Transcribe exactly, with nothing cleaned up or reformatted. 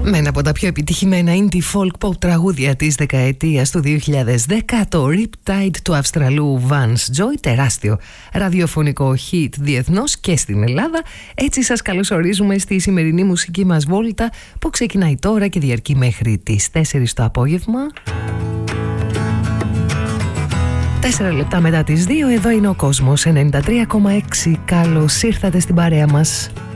Με ένα από τα πιο επιτυχημένα indie folk pop τραγούδια της δεκαετίας του δύο χιλιάδες δέκα, το Riptide του Αυστραλού Vance Joy, τεράστιο ραδιοφωνικό hit διεθνώς και στην Ελλάδα. Έτσι σας καλωσορίζουμε στη σημερινή μουσική μας βόλτα που ξεκινάει τώρα και διαρκεί μέχρι τις τέσσερις το απόγευμα. Τέσσερα λεπτά μετά τις δύο, εδώ είναι ο Κόσμος ενενήντα τρία κόμμα έξι. Καλώς ήρθατε στην παρέα μας.